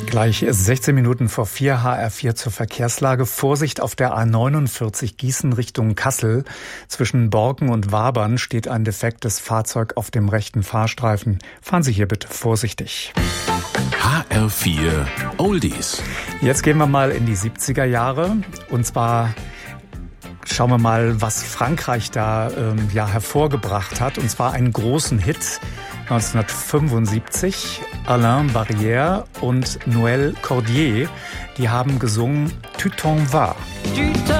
Gleich 16 Minuten vor 4, HR4 zur Verkehrslage. Vorsicht auf der A49 Gießen Richtung Kassel. Zwischen Borken und Wabern steht ein defektes Fahrzeug auf dem rechten Fahrstreifen. Fahren Sie hier bitte vorsichtig. HR4 Oldies. Jetzt gehen wir mal in die 70er Jahre. Und zwar schauen wir mal, was Frankreich da hervorgebracht hat. Und zwar einen großen Hit 1975. Alain Barrière und Noël Cordier, die haben gesungen Tu t'en vas.